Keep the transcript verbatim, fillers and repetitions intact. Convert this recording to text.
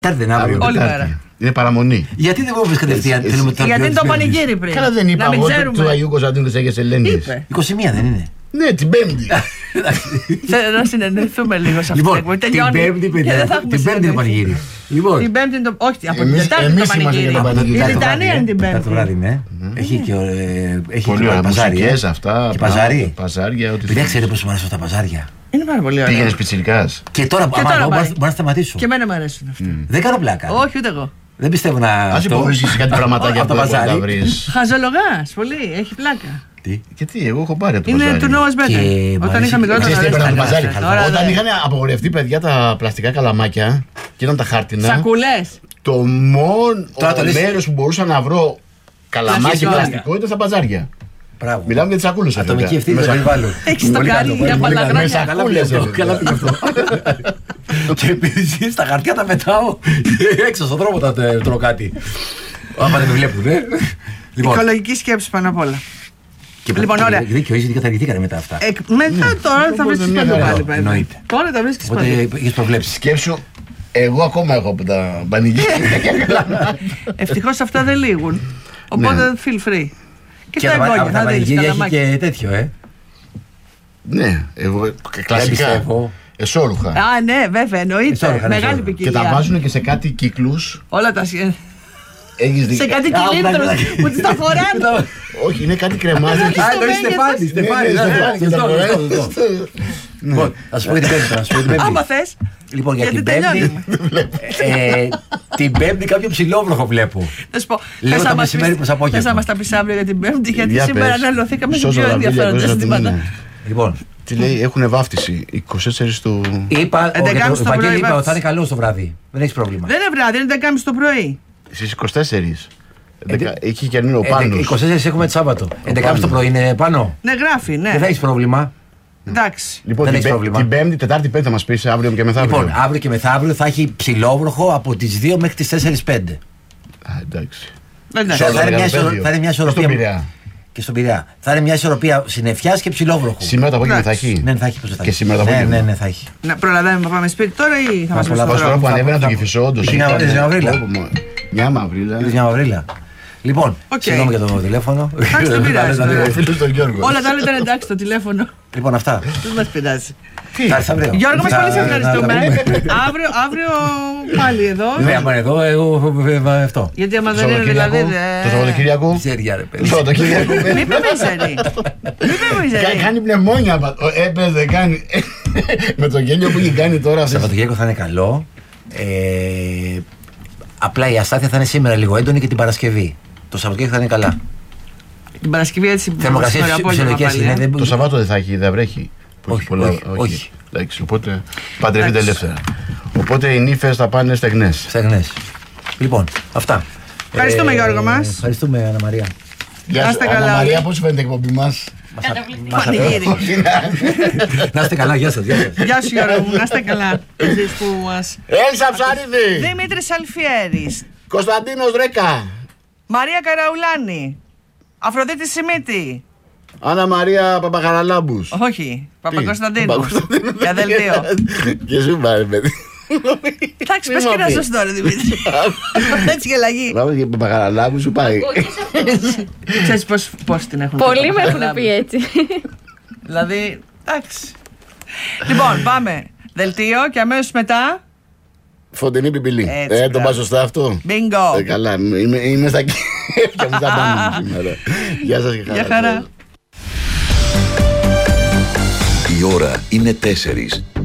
Τετάρτη δεν αύριο. Όλη μέρα. Είναι παραμονή. Γιατί δεν μου είπες κατευθείαν? Γιατί είναι το πανηγύρι πριν. Καλά δεν είπα εγώ ότι του Αγίου Κωνσταντίνου της Αγίας Ελένης. είκοσι μία δεν είναι? Ναι, την Πέμπτη. Θέλω να συνεννοηθούμε λίγο σε αυτό. Λοιπόν, την Πέμπτη, παιδιά. Την Πέμπτη είναι πανηγύρι. Την Πέμπτη είναι το. Όχι, από την Τετάρτη είναι το πανηγύρι. Η Λιτανία είναι την Πέμπτη. Το βράδυ, ναι. Έχει και πολύ ωραία μουσικές αυτά. Και παζάρι. Παζάρια. Παιδιά, ξέρετε πόσο μου αρέσουν τα παζάρια. Είναι πάρα πολύ ωραία. Πήγαινες πιτσιρικάς. Και τώρα μπορεί να σταματήσω. Και εμένα μου αρέσουν αυτά. Δεν κάνω πλάκα. Όχι, ούτε εγώ. Δεν πιστεύω να. Ας υποβρίσκεις κάτι πραγματάκια από το παζάρι. Χαζολογάς, πολύ, έχει πλάκα. Τι? Γιατί εγώ έχω πάρει από το παζάρι. Είναι του Νόας Μπέτερ. Όταν είχα μικρότερα. Όταν είχαν απογορευτεί παιδιά τα πλαστικά καλαμάκια και ήταν τα χάρτινα. Σακουλές. Το μόνο μέρος που μπορούσα να βρω καλαμάκι πλαστικό ήταν στα παζάρια. Μπράβο. Μιλάμε για τις σακούλες. Ατομική ευθύνη του περιβάλλον. Έχεις το κάρι για παλαγράκια. Καλά πήγε αυτό. Και επειδή στα χαρτιά τα μετάω έξω στον δρόμο τα τρώω κάτι. Άμα δεν με βλέπουν, ε. Οικολογική σκέψη πάνω απ' όλα. Και λοιπόν, ωραία. Δίκιο, είσαι, καταργηθήκανε μετά αυτά. Μετά τώρα θα βρίσκεις παντού πάλι. Τώρα θα βρίσκεις παντού. Οπότε έχεις προβλέψει. Σκέψου, εγώ ακόμα έχω από τα πανηγύρια. Ευτυχώς αυτά δεν λήγουν. Οπότε feel free. Και στα εγγόνια θα δεις καλαμάκι. Έχει και τέτοιο, ε. Ναι, εγώ κλασικά. Εσώρουχα. Α, ναι, βέβαια, εννοείται. Μεγάλη ποικιλία. Και τα βάζουν και σε κάτι κύκλους. Όλα τα σχέδια. Σε κάτι κυλίνδρους που τις τα φοράνε. Όχι, είναι κάτι κρεμάδι. Α, εννοείς Στεφάνι. Λοιπόν, θα σου πω την Πέμπτη. Άμα θες. Λοιπόν, για την Πέμπτη. Την Πέμπτη κάποιο ψηλόβροχο βλέπω. Θα σου πω. Λέω το μεσημέρι προς απόγευμα. Θες να μας τα πεις αύριο για την Πέμπτη, γιατί σήμερα αναλωθήκαμε σε πιο ενδιαφέροντα ζητήματα. Λοιπόν. Τι λέει, έχουν βάφτιση είκοσι τέσσερα του. Είπα, ο Βαγγέλη είπε ότι θα είναι καλό το βράδυ. Δεν έχει πρόβλημα. Δεν είναι βράδυ, είναι δεκάμιση το πρωί. Στις είκοσι τέσσερα. Έχει και ανήνω πάνω. είκοσι τέσσερα έχουμε τη Σάββατο. έντεκα το πρωί είναι πάνω. Ναι, γράφει, ναι. Δεν θα έχει πρόβλημα. Εντάξει. Λοιπόν, δεν την, έχεις πρόβλημα. Την Πέμπτη, Τετάρτη, Πέμπτη θα μας πεις αύριο και μεθαύριο. Λοιπόν, αύριο και μεθαύριο θα έχει ψηλόβροχο από τις δύο μέχρι τις τέσσερις πέντε. Α, εντάξει. εντάξει. Θα είναι μια, ισορο... θα είναι μια ισορροπία. Στον Πειραιά. Και στον Πειραιά. Θα είναι μια ισορροπία συννεφιάς και ψηλόβροχου. Σήμερα το απόγευμα θα έχει. Ναι, θα έχει. Πώς θα και σήμερα το ναι, απόγευμα. Ναι, ναι, θα έχει. Να προλαβαίνουμε να πάμε σπίτι τώρα ή θα μας πεις τώρα που ανέβαινα το Κηφισό, όντως. Μια μαυρίλα. Μια μαυρίλα. Μια μαυρίλα. Λοιπόν, συγγνώμη για το τηλέφωνο. Εντάξει, δεν πειράζει. Όλα τα άλλα ήταν εντάξει το τηλέφωνο. Λοιπόν, αυτά. Δεν μας πειράζει. Γιώργο, μας πολύ σε ευχαριστούμε. Αύριο πάλι εδώ. Ναι, άμα εδώ, εγώ αυτό. Γιατί άμα δεν είναι δηλαδή. Το Σαββατοκύριακο. Μιζέρια, ρε παιδί. Το Σαββατοκύριακο. Μην πούμε μιζέρι. Μην πούμε μιζέρι. Κάνει πνευμόνια. Έπαιζε, κάνει. Με το γέλιο που έχει κάνει τώρα. Το Σαββατοκύριακο θα είναι καλό. Απλά η αστάθεια θα είναι σήμερα λίγο έντονη και την Παρασκευή. Το Σαββατοκύριακο θα είναι καλά. Την Παρασκευή έτσι. Θερμοκρασίες φυσιολογικές είναι. Το Σαββάτο δεν θα έχει, δεν βρέχει. Όχι, πολλά, όχι, όχι. Εντάξει, οπότε παντρευτείτε ελεύθερα. Οπότε οι νύφες θα πάνε στεγνές. Στεγνές. Λοιπόν, αυτά. Ευχαριστούμε, ε, Γιώργο μας. Ευχαριστούμε, Αννα Μαρία. Γεια σας, Αννα Μαρία, πώς φαίνεται η εκπομπή μας? Να είστε καλά, γεια σας. Γεια σου, Γιώργο μου, να είστε καλά. Εσείς που μας... Έλσα Ψαρίδη. Δημήτρης Αλφιέρης. Κωνσταντίνος Ρέκα. Μαρία Καραουλάνη. Αφροδίτη Σιμίτη. Άννα Μαρία Παπαγαραλάμπους. Όχι, Παπακωνσταντίνου. Για δελτίο. Και σου πάρε, παιδί. Εντάξει, πες και να σώσει τώρα, Δημήτρη. Έτσι και λαγή. Πάμε και Παπαγαραλάμπου σου πάει. Ξέρεις πώς την έχουν πει. Πολλοί με έχουν πει έτσι. Δηλαδή, εντάξει. Λοιπόν, πάμε. Δελτίο και αμέσως μετά... Φωτεινή πιπιλή. Ε, το πάω σωστά αυτό. Μπίνγκο. Ε, καλά, είμαι στα κέφια μου, θα πάμε σήμερα. Γεια σας και χαρά. Γεια χαρά. Η ώρα είναι τέσσερις.